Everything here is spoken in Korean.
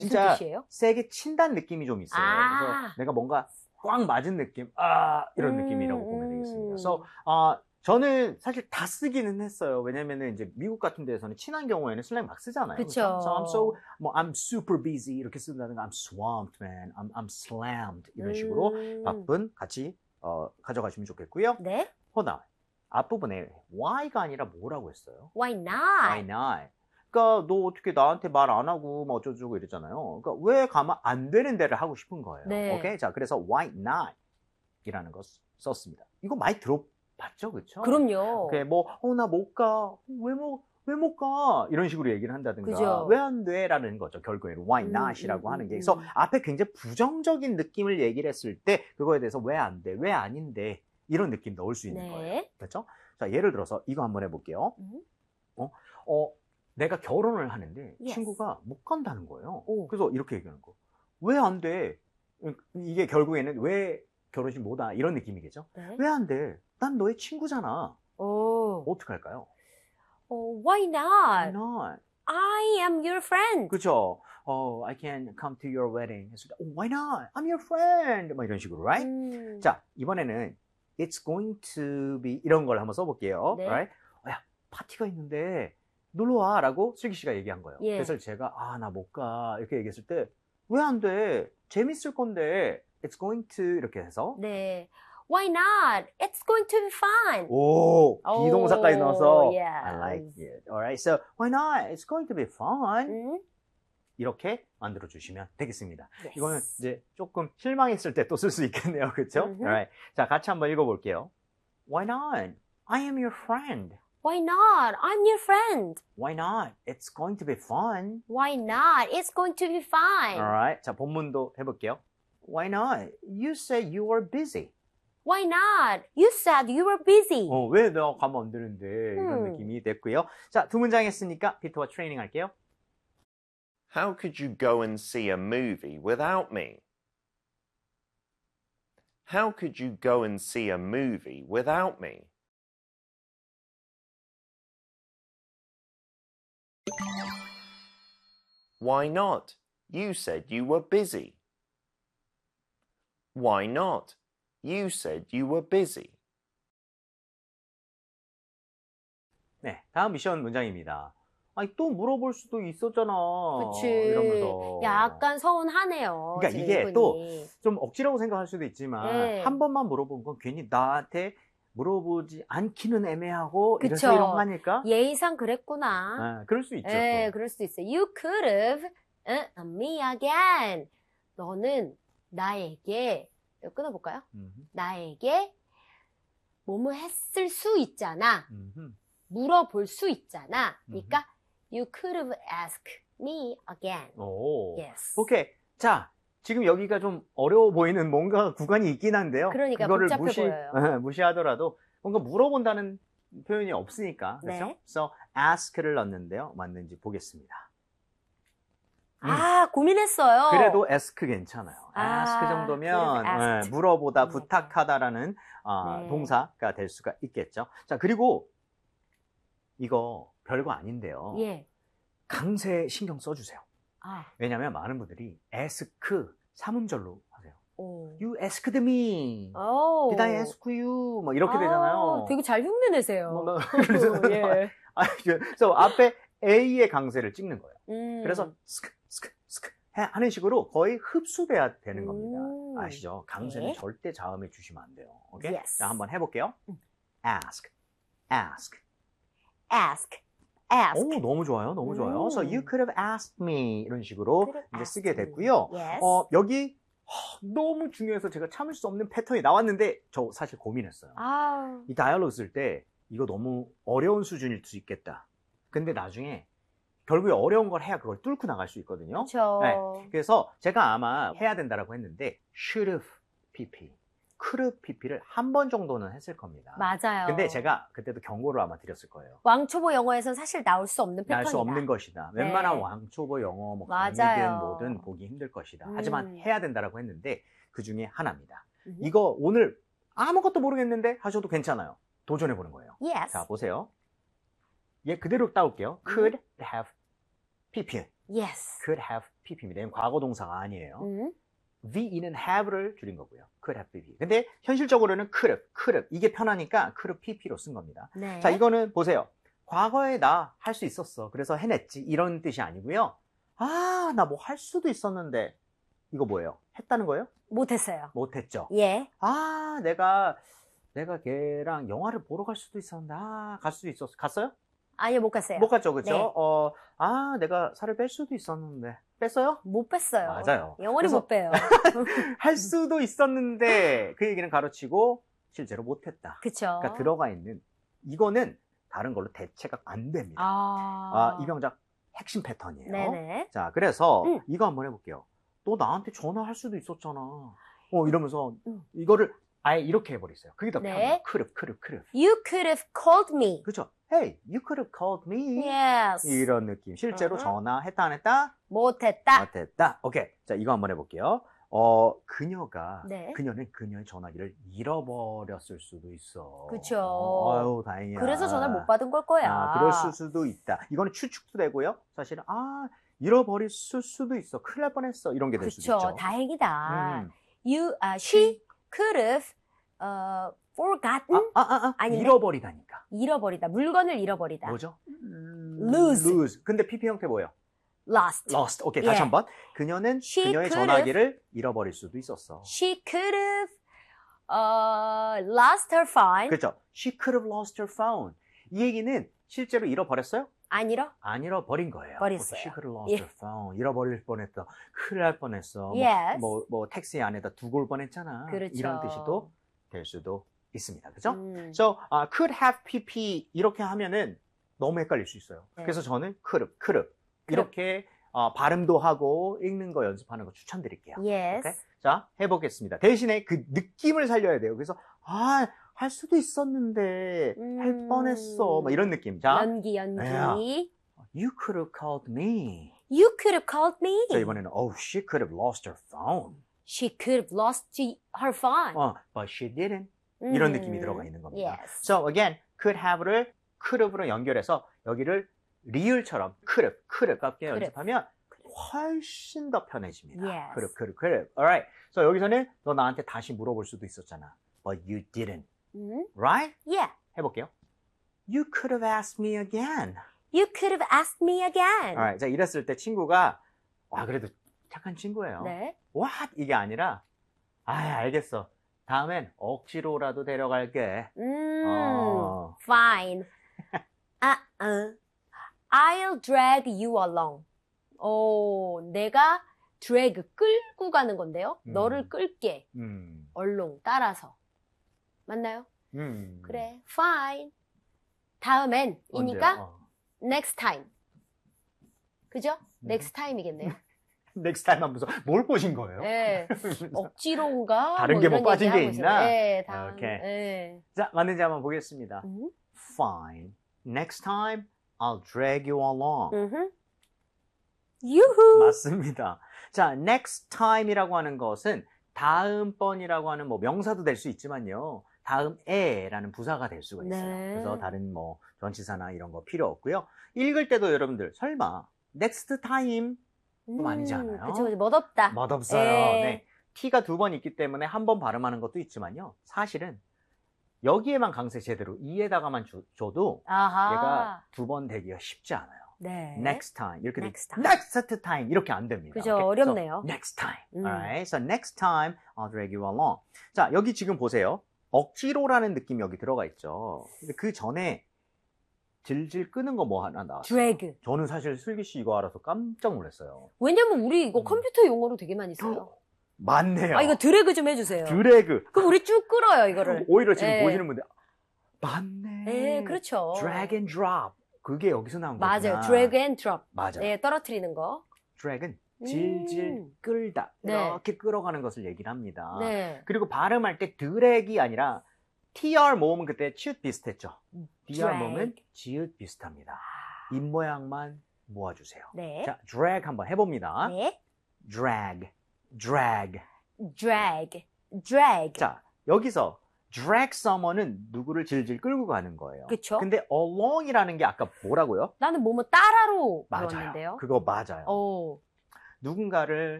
진짜 뜻이에요? 세게 친다는 느낌이 좀 있어요. 그래서 내가 뭔가 꽉 맞은 느낌, 이런 느낌이라고 보면 되겠습니다. So, 저는 사실 다 쓰기는 했어요. 왜냐면은 이제 미국 같은 데에서는 친한 경우에는 슬랭 막 쓰잖아요. 그쵸. So I'm super busy 이렇게 쓴다든가 I'm swamped man, I'm slammed 이런 식으로 바쁜 같이 가져가시면 좋겠고요. 네. 허나 앞부분에 why가 아니라 뭐라고 했어요? Why not? Why not? 그러니까 너 어떻게 나한테 말 안 하고 뭐 어쩌고저쩌고 이랬잖아요. 그러니까 왜 가면 안 되는 데를 하고 싶은 거예요. 네. 오케이? 자, 그래서 why not? 이라는 거 썼습니다. 이거 많이 들어봤죠, 그렇죠? 그럼요. 오케이, 뭐, 나 못 가. 왜 못 가? 이런 식으로 얘기를 한다든가. 그죠. 왜 안 돼? 라는 거죠, 결국에는. why not이라고 하는 게. 그래서 앞에 굉장히 부정적인 느낌을 얘기를 했을 때 그거에 대해서 왜 안 돼? 왜 아닌데? 이런 느낌 넣을 수 있는 네. 거예요. 그렇죠? 자, 예를 들어서 이거 한번 해볼게요. 내가 결혼을 하는데 Yes. 친구가 못 간다는 거예요. 오. 그래서 이렇게 얘기하는 거. 왜 안 돼? 이게 결국에는 왜 결혼식 못 와? 이런 느낌이겠죠? 네. 왜 안 돼? 난 너의 친구잖아. 오. 어떡할까요? Why not? Why not? I am your friend. 그죠? I can come to your wedding. Why not? I'm your friend. 뭐 이런 식으로, right? 자, 이번에는 it's going to be 이런 걸 한번 써볼게요. 네. Right? 야, 파티가 있는데 놀러 와 라고 슬기 씨가 얘기한 거예요. 예. 그래서 제가 나 못 가 이렇게 얘기했을 때 왜 안 돼? 재밌을 건데 it's going to 이렇게 해서 네. Why not? It's going to be fun. 오, 비동사까지 넣어서 yes. I like it. Alright, so why not? It's going to be fun. 이렇게 만들어 주시면 되겠습니다. Yes. 이거는 이제 조금 실망했을 때 또 쓸 수 있겠네요. 그렇죠? Alright. 자, 같이 한번 읽어볼게요. Why not? I am your friend. Why not? I'm your friend. Why not? It's going to be fun. Why not? It's going to be fun. Alright. 자, 본문도 해볼게요. Why not? You said you were busy. Why not? You said you were busy. 왜 내가 가면 안 되는데 이런 느낌이 됐고요. 자, 두 문장 했으니까 피터와 트레이닝 할게요. How could you go and see a movie without me? How could you go and see a movie without me? Why not? You said you were busy. Why not? You said you were busy. 네, 다음 미션 문장입니다. 아니, 또 물어볼 수도 있었잖아. 그치. 이러면서. 약간 서운하네요. 그러니까 지금 이게 이분이. 또 좀 억지라고 생각할 수도 있지만 네. 한 번만 물어본 건 괜히 나한테 물어보지 않기는 애매하고 그쵸. 이래서 이런 거 아닐까? 예의상 그랬구나. 그럴 수 있죠. 네, 또. 그럴 수 있어요. You could have me again. 너는 나에게 끊어볼까요? 나에게 뭐뭐 했을 수 있잖아. 물어볼 수 있잖아. 그러니까 you could have asked me again. 오. Yes. 오케이. 자, 지금 여기가 좀 어려워 보이는 뭔가 구간이 있긴 한데요. 그러니까 그거를 복잡해 보여요. 무시하더라도 뭔가 물어본다는 표현이 없으니까. 그렇죠? 네. So, ask를 넣는데요. 맞는지 보겠습니다. 고민했어요. 그래도 ask 괜찮아요. 아, ask 정도면 그래도 asked. 물어보다, 네. 부탁하다라는 네. 동사가 될 수가 있겠죠. 자, 그리고 이거 별거 아닌데요. 예. 강세 신경 써주세요. 아, 왜냐하면 많은 분들이 ask 삼음절로 하세요. 오. You asked me. 오. Did I ask you? 뭐 이렇게 되잖아요. 되게 잘 흉내내세요. 뭐, 그래서 예. 그래서 앞에 A의 강세를 찍는 거예요. 그래서 스크 하는 식으로 거의 흡수돼야 되는 겁니다. 아시죠? 강세는 네. 절대 자음에 주시면 안 돼요. 오케이? Yes. 자, 한번 해볼게요. ask. ask. 오, 너무 좋아요. 너무 좋아요. So you could have asked me 이런 식으로 Could have 이제 asked 쓰게 me. 됐고요. Yes. 여기 너무 중요해서 제가 참을 수 없는 패턴이 나왔는데 저 사실 고민했어요. 이 다이얼로그 쓸 때 이거 너무 어려운 수준일 수 있겠다. 근데 나중에 결국에 어려운 걸 해야 그걸 뚫고 나갈 수 있거든요. 그렇죠. 네. 그래서 제가 아마 해야 된다라고 했는데 should have pp, could have pp를 한 번 정도는 했을 겁니다. 맞아요. 근데 제가 그때도 경고를 아마 드렸을 거예요. 왕초보 영어에선 사실 나올 수 없는 패턴이다. 날 수 없는 것이다. 네. 웬만한 왕초보 영어, 뭐 맞아요. 강의든 뭐든 보기 힘들 것이다. 하지만 해야 된다라고 했는데 그 중에 하나입니다. 이거 오늘 아무것도 모르겠는데 하셔도 괜찮아요. 도전해보는 거예요. Yes. 자, 보세요. 얘 그대로 따올게요. could have pp. Yes. could have pp입니다. 이건 과거 동사가 아니에요. V는 have를 줄인 거고요. could have pp. 근데 현실적으로는 could have 이게 편하니까 could have pp로 쓴 겁니다. 네. 자, 이거는 보세요. 과거에 나 할 수 있었어. 그래서 해냈지. 이런 뜻이 아니고요. 아, 나 뭐 할 수도 있었는데 이거 뭐예요? 했다는 거예요? 못했어요. 못했죠. 예. 아, 내가 걔랑 영화를 보러 갈 수도 있었는데 갈 수도 있었어. 갔어요? 아니요, 못 갔어요. 못 갔죠, 그렇죠? 네. 내가 살을 뺄 수도 있었는데 뺐어요? 못 뺐어요. 맞아요. 영원히 못 빼요. 할 수도 있었는데 그 얘기는 가로치고 실제로 못했다. 그쵸. 그러니까 들어가 있는 이거는 다른 걸로 대체가 안 됩니다. 이병작 핵심 패턴이에요. 네네. 자, 그래서 이거 한번 해볼게요. 너 나한테 전화할 수도 있었잖아. 이러면서 이거를 아예 이렇게 해버렸어요. 그게 더 편해요. could have. You could have called me. 그렇죠. Hey, you could have called me. Yes. 이런 느낌. 실제로 전화했다 안 했다? 못했다. 못했다. 오케이. 자, 이거 한번 해볼게요. 그녀가 네. 그녀는 그녀의 전화기를 잃어버렸을 수도 있어. 그쵸. 아유, 다행이야. 그래서 전화를 못 받은 걸 거야. 그럴 수도 있다. 이거는 추측도 되고요. 사실은 잃어버렸을 수도 있어. 큰일 날 뻔했어. 이런 게 될 수도 있죠. 그쵸. 다행이다. She could have forgotten. 아니네. 잃어버리다니까. 잃어버리다. 물건을 잃어버리다. 뭐죠? lose. 근데 PP 형태 뭐예요? lost. 오케이, 다시 한번. 그녀는 그녀의 전화기를 잃어버릴 수도 있었어. She could have lost her phone. 그렇죠. She could have lost her phone. 이 얘기는 실제로 잃어버렸어요? 안 잃어버린 거예요. 버렸어요. She could have lost her phone. 잃어버릴 뻔했다. 큰일 날 뻔했어. Yes. 뭐 택시 안에다 두고 올 뻔했잖아. 그렇죠. 이런 뜻이도 될 수도 있습니다. 그죠? So, could have pp 이렇게 하면은 너무 헷갈릴 수 있어요. 네. 그래서 저는 could have 이렇게 발음도 하고 읽는 거 연습하는 거 추천드릴게요. Yes. Okay? 자, 해보겠습니다. 대신에 그 느낌을 살려야 돼요. 그래서 할 수도 있었는데 할 뻔했어. 막 이런 느낌. 자, 연기. You could have called me. You could have called me. 자, 이번에는 she could have lost her phone. She could have lost her phone. But she didn't. 이런 느낌이 들어가 있는 겁니다. Yes. So again, could have를 could have로 연결해서 여기를 리을처럼 could have 값게 연습하면 훨씬 더 편해집니다. Yes. could have. Alright. So 여기서는 너 나한테 다시 물어볼 수도 있었잖아. But you didn't. Right? Yeah. 해볼게요. You could have asked me again. You could have asked me again. Alright. 자, 이랬을 때 친구가 그래도 착한 친구예요. 네. What? 이게 아니라 알겠어. 다음엔 억지로라도 데려갈게. Fine. I'll drag you along. 내가 drag, 끌고 가는 건데요. 너를 끌게. 얼롱, 따라서. 맞나요? 그래, fine. 다음엔, 이니까, next time. 그죠? next time이겠네요. next time 하면서 뭘 보신 거예요? 네. 억지로인가? 다른 게 뭐 빠진 게 있나? 네, 오케이. 네. 자, 맞는지 한번 보겠습니다. Fine. Next time, I'll drag you along. 유후. 맞습니다. 자, next time이라고 하는 것은 다음번이라고 하는 명사도 될 수 있지만요. 다음에라는 부사가 될 수가 있어요. 네. 그래서 다른 전치사나 이런 거 필요 없고요. 읽을 때도 여러분들 설마 next time 좀 아니지 않아요? 그쵸, 멋없다. 멋없어요. 네. T가 두 번 있기 때문에 한 번 발음하는 것도 있지만요. 사실은 여기에만 강세 제대로 이에다가만 줘도 얘가 두 번 되기가 쉽지 않아요. 네. Next time 이렇게 next time 이렇게 안 됩니다. 그죠, okay? 어렵네요. So, next time. Alright. So next time I'll drag you along. 자, 여기 지금 보세요. 억지로라는 느낌이 여기 들어가 있죠. 근데 그 전에 질질 끄는 거 뭐 하나 나왔어요. drag. 저는 사실 슬기 씨 이거 알아서 깜짝 놀랐어요. 왜냐면 우리 이거 컴퓨터 용어로 되게 많이 써요. 맞네요. 이거 드래그 좀 해주세요. 드래그. 그럼 우리 쭉 끌어요, 이거를. 오히려 지금 보시는 분들 맞네. 네, 그렇죠. drag and drop. 그게 여기서 나온 거구나. 맞아요. drag and drop. 맞아요. 네, 떨어뜨리는 거. drag은 질질 끌다. 이렇게 끌어가는 것을 얘기를 합니다. 네. 그리고 발음할 때 드랙이 아니라 tr 모음은 그때 치읓 비슷했죠. dr 모음은 지읒 비슷합니다. 입 모양만 모아주세요. 네. 자, drag 한번 해봅니다. 네. drag. drag. 자, 여기서 drag someone은 누구를 질질 끌고 가는 거예요. 그쵸? 근데 along이라는 게 아까 뭐라고요? 나는 뭐뭐 따라로 맞아요. 배웠는데요. 그거 맞아요. 누군가를